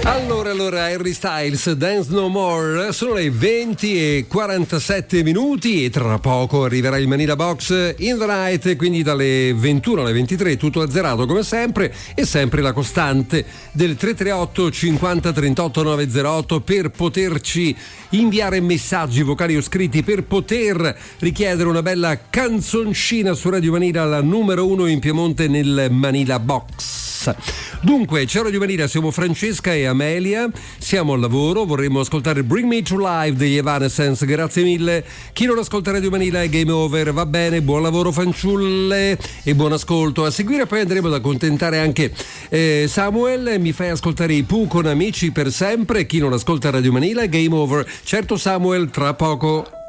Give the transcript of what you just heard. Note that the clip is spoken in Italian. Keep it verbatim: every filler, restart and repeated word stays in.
Allora, allora, Harry Styles, Dance No More, sono le venti e quarantasette minuti e tra poco arriverà il Manila Box in the night, quindi dalle ventuno alle ventitré, tutto azzerato come sempre e sempre la costante del tre tre otto cinquanta trentotto novecentotto per poterci inviare messaggi vocali o scritti, per poter richiedere una bella canzoncina su Radio Manila, la numero uno in Piemonte nel Manila Box. Dunque, ciao Radio Manila, siamo Francesca e Amelia, siamo al lavoro, vorremmo ascoltare Bring Me to Life degli Evanescence, grazie mille. Chi non ascolta Radio Manila è game over, va bene, buon lavoro fanciulle e buon ascolto. A seguire poi andremo ad accontentare anche eh, Samuel, mi fai ascoltare i Pooh con Amici per sempre. Chi non ascolta Radio Manila è game over. Certo Samuel, tra poco.